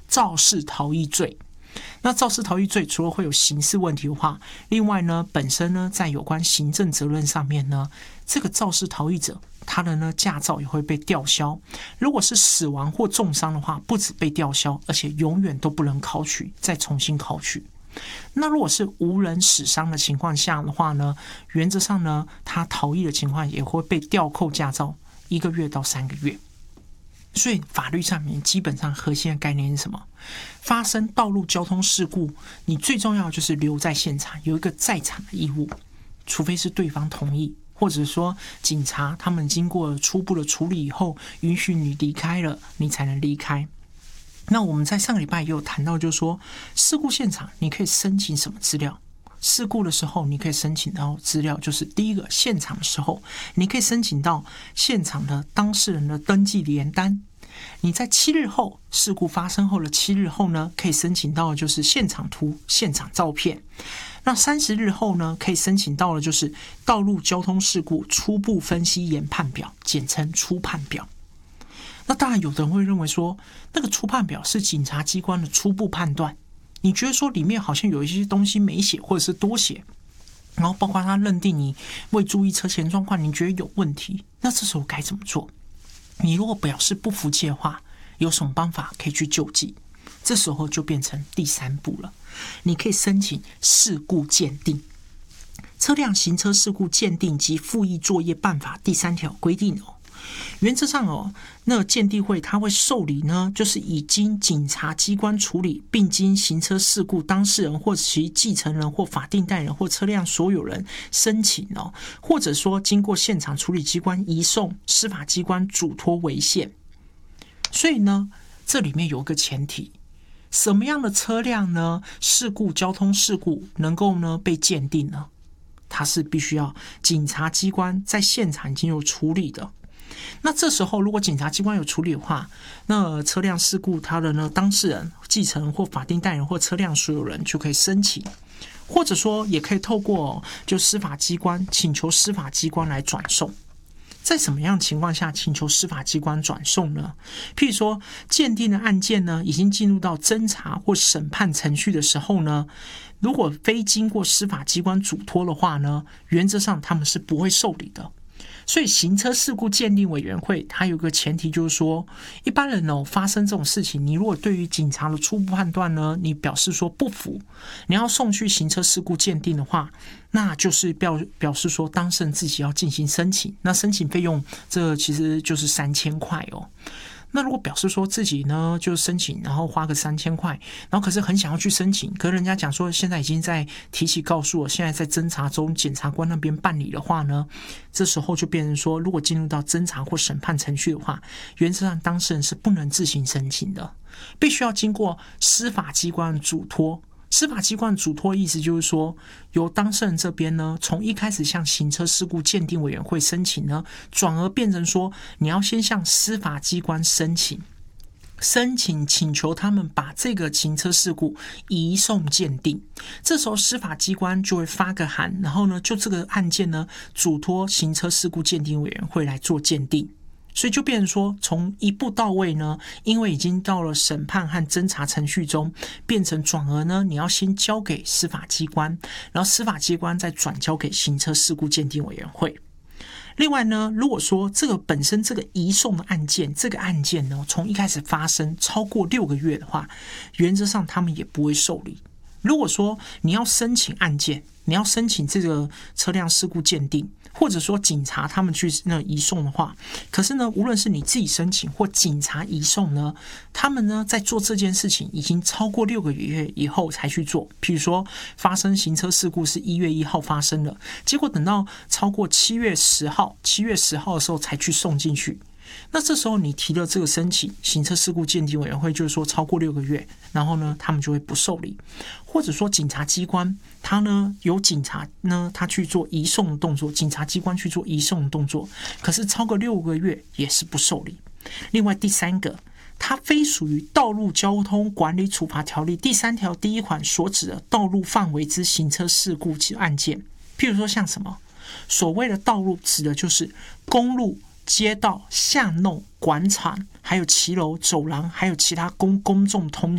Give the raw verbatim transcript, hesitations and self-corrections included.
肇事逃逸罪。那肇事逃逸罪除了会有刑事问题的话，另外呢，本身呢在有关行政责任上面呢，这个肇事逃逸者他的呢驾照也会被吊销。如果是死亡或重伤的话，不止被吊销，而且永远都不能考取，再重新考取。那如果是无人死伤的情况下的话呢，原则上呢，他逃逸的情况也会被吊扣驾照一个月到三个月。所以法律上面基本上核心的概念是什么？发生道路交通事故，你最重要的就是留在现场，有一个在场的义务，除非是对方同意，或者说警察他们经过初步的处理以后，允许你离开了，你才能离开。那我们在上个礼拜也有谈到，就是说事故现场你可以申请什么资料？事故的时候你可以申请到资料，就是第一个，现场的时候你可以申请到现场的当事人的登记联单。你在七日后，事故发生后的七日后呢，可以申请到的就是现场图、现场照片。那三十日后呢，可以申请到的就是道路交通事故初步分析研判表，简称初判表。那当然有的人会认为说，那个初判表是警察机关的初步判断，你觉得说里面好像有一些东西没写或者是多写，然后包括他认定你未注意车前状况，你觉得有问题，那这时候该怎么做？你如果表示不服气的话，有什么办法可以去救济？这时候就变成第三步了，你可以申请事故鉴定。车辆行车事故鉴定及复议作业办法第三条规定哦，原则上哦，那鉴定会它会受理呢，就是已经警察机关处理，并经行车事故当事人或其继承人或法定代理人或车辆所有人申请哦，或者说经过现场处理机关移送司法机关嘱托为限。所以呢，这里面有一个前提，什么样的车辆呢？事故交通事故能够呢被鉴定呢？它是必须要警察机关在现场已经有处理的。那这时候如果警察机关有处理的话，那车辆事故它的呢当事人、继承人或法定代理人或车辆所有人就可以申请，或者说也可以透过就司法机关请求司法机关来转送。在什么样的情况下请求司法机关转送呢？譬如说鉴定的案件呢已经进入到侦查或审判程序的时候呢，如果非经过司法机关嘱托的话呢，原则上他们是不会受理的。所以行车事故鉴定委员会它有个前提，就是说一般人哦发生这种事情，你如果对于警察的初步判断呢，你表示说不服，你要送去行车事故鉴定的话，那就是表表示说当事人自己要进行申请，那申请费用这其实就是三千块哦。那如果表示说自己呢就申请，然后花个三千块，然后可是很想要去申请，可是人家讲说现在已经在提起告诉了，现在在侦查中，检察官那边办理的话呢，这时候就变成说，如果进入到侦查或审判程序的话，原则上当事人是不能自行申请的，必须要经过司法机关的嘱托。司法机关嘱托意思就是说，由当事人这边呢，从一开始向行车事故鉴定委员会申请呢，转而变成说，你要先向司法机关申请，申请请求他们把这个行车事故移送鉴定。这时候司法机关就会发个函，然后呢，就这个案件呢，嘱托行车事故鉴定委员会来做鉴定。所以就变成说，从一步到位呢，因为已经到了审判和侦查程序中，变成转而呢，你要先交给司法机关，然后司法机关再转交给行车事故鉴定委员会。另外呢，如果说这个本身这个移送的案件，这个案件呢，从一开始发生超过六个月的话，原则上他们也不会受理。如果说你要申请案件，你要申请这个车辆事故鉴定，或者说警察他们去那移送的话，可是呢，无论是你自己申请或警察移送呢，他们呢在做这件事情已经超过六个月以后才去做。譬如说发生行车事故是一月一号发生的，结果等到超过七月十号，七月十号的时候才去送进去。那这时候你提了这个申请，行车事故鉴定委员会就是说超过六个月，然后呢他们就会不受理。或者说警察机关他呢有警察呢他去做移送的动作，警察机关去做移送的动作，可是超过六个月也是不受理。另外第三个，它非属于道路交通管理处罚条例第三条第一款所指的道路范围之行车事故及案件。譬如说像什么，所谓的道路指的就是公路、街道、巷弄、广场，还有骑楼、走廊，还有其他公公众通